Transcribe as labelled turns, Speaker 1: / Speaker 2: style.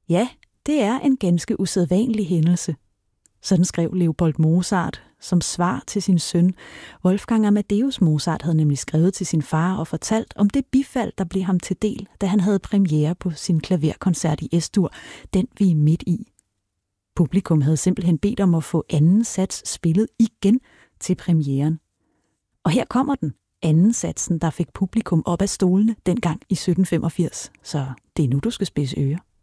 Speaker 1: Ja, det er en ganske usædvanlig hændelse. Sådan skrev Leopold Mozart som svar til sin søn. Wolfgang Amadeus Mozart havde nemlig skrevet til sin far og fortalt om det bifald, der blev ham til del, da han havde premiere på sin klaverkoncert i Es-dur, den vi er midt i. Publikum havde simpelthen bedt om at få anden sats spillet igen til premieren. Og her kommer den, anden satsen, der fik publikum op af stolene dengang i 1785. Så det er nu, du skal spidse ører.